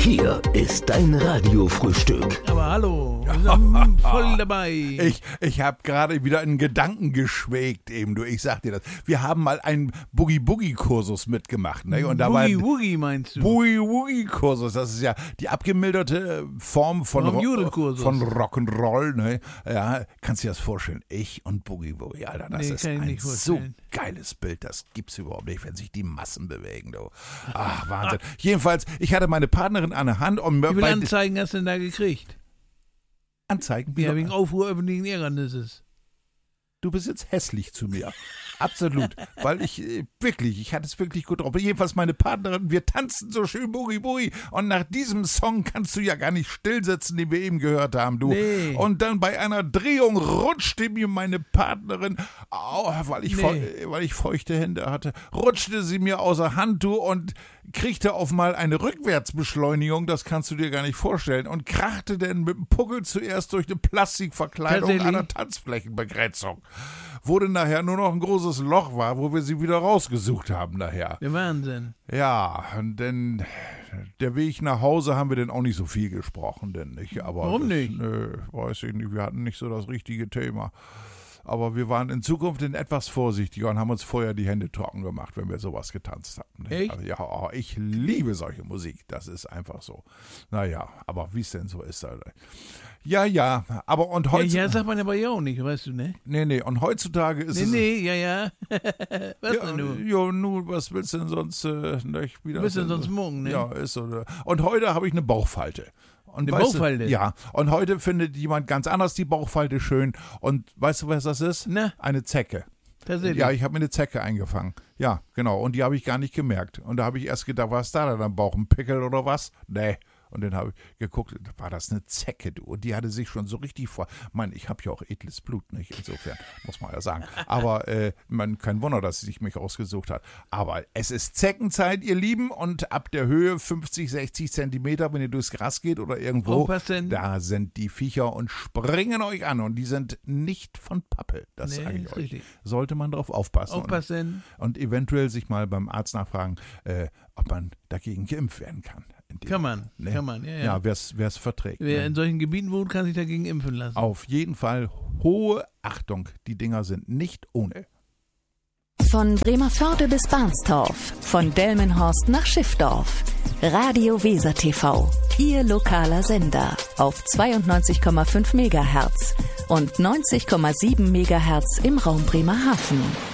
Hier ist dein Radiofrühstück. Aber hallo, wir sind voll dabei. Ich habe gerade wieder einen Gedanken geschwelgt eben, du. Ich sag dir das. Wir haben mal einen Boogie-Boogie-Kursus mitgemacht, ne? Und da Boogie-Woogie meinst du? Boogie-Woogie-Kursus, das ist ja die abgemilderte Form von Rock'n'Roll, ne? Ja, kannst du dir das vorstellen? Ich und Boogie-Woogie, Alter, das ist ein so geiles Bild, das gibt's überhaupt nicht, wenn sich die Massen bewegen, du. Ach, Wahnsinn. Jedenfalls, ich hatte meine Partnerin an der Hand und wie viele Anzeigen hast du denn da gekriegt? Anzeigen? Ja, wegen Aufruhr öffentlichen Ärgernisses. Du bist jetzt hässlich zu mir. Absolut. Weil ich hatte es wirklich gut drauf. Jedenfalls meine Partnerin, wir tanzen so schön Boogie Boogie. Und nach diesem Song kannst du ja gar nicht stillsitzen, den wir eben gehört haben, du. Nee. Und dann bei einer Drehung rutschte mir meine Partnerin, weil ich feuchte Hände hatte, rutschte sie mir außer Hand, du, und kriegte auf mal eine Rückwärtsbeschleunigung, das kannst du dir gar nicht vorstellen, und krachte dann mit dem Puckel zuerst durch eine Plastikverkleidung einer Tanzflächenbegrenzung. Wurde nachher nur noch ein großes Loch war, wo wir sie wieder rausgesucht haben nachher. Der Wahnsinn. Ja, und dann der Weg nach Hause haben wir dann auch nicht so viel gesprochen, denn nicht. Aber warum nicht? Nö, weiß ich nicht, wir hatten nicht so das richtige Thema. Aber wir waren in Zukunft etwas vorsichtiger und haben uns vorher die Hände trocken gemacht, wenn wir sowas getanzt hatten. Echt? Also, ja, ich liebe solche Musik. Das ist einfach so. Naja, aber wie es denn so ist. Alter. Ja, aber und heutzutage... Ja, sagt man aber ja auch nicht, weißt du, ne? Nee, und heutzutage ist es... Ja. Was denn du? Ja, nun, was willst du denn sonst nicht wieder... Was willst du denn sonst morgen, ne? Ja, ist so. Und heute habe ich eine Bauchfalte. Und eine Bauchfalte? Ja, und heute findet jemand ganz anders die Bauchfalte schön. Und weißt du, was das ist? Na? Eine Zecke. Tatsächlich? Ja, ich habe mir eine Zecke eingefangen. Ja, genau. Und die habe ich gar nicht gemerkt. Und da habe ich erst gedacht, was ist da denn am Bauch? Ein Pickel oder was? Nee. Und dann habe ich geguckt, war das eine Zecke, du. Und die hatte sich schon so richtig vor. Ich habe ja auch edles Blut, nicht? Insofern, muss man ja sagen. Aber kein Wunder, dass sie sich mich ausgesucht hat. Aber es ist Zeckenzeit, ihr Lieben. Und ab der Höhe 50, 60 Zentimeter, wenn ihr durchs Gras geht oder irgendwo, da sind die Viecher und springen euch an. Und die sind nicht von Pappe, das sage ich euch. Richtig. Sollte man drauf aufpassen. Und eventuell sich mal beim Arzt nachfragen, ob man dagegen geimpft werden kann. Kann man, ja. Ja, wer es verträgt. Wer in solchen Gebieten wohnt, kann sich dagegen impfen lassen. Auf jeden Fall hohe Achtung, die Dinger sind nicht ohne. Von Bremerförde bis Barnstorf, von Delmenhorst nach Schiffdorf. Radio Weser TV, Ihr lokaler Sender auf 92,5 MHz und 90,7 MHz im Raum Bremerhaven.